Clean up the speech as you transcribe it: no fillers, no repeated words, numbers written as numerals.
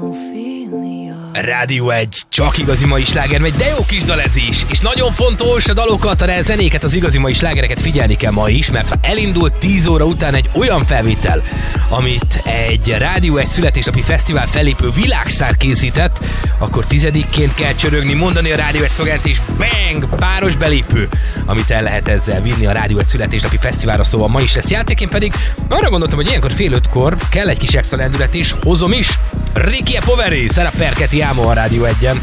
Rádió 1, csak igazi mai sláger megy, de jó kis dal ez is. És nagyon fontos a dalokat, a zenéket, az igazi mai slágereket figyelni kell ma is, mert ha elindult 10 óra után egy olyan felvétel, amit egy Rádió 1 születésnapi fesztivál fellépő világsztár készített, akkor 10-ként kell csörögni, mondani a Rádió 1 szlogent, és bang, páros belépő, amit el lehet ezzel vinni a Rádió 1 születésnapi fesztiválra, szóval ma is lesz játék. Én pedig arra gondoltam, hogy ilyenkor fél 5-kor kell egy kis extra lendület, és hozom is Ricky Poveri, Sarah Perchetti Amo a Rádió 1-en.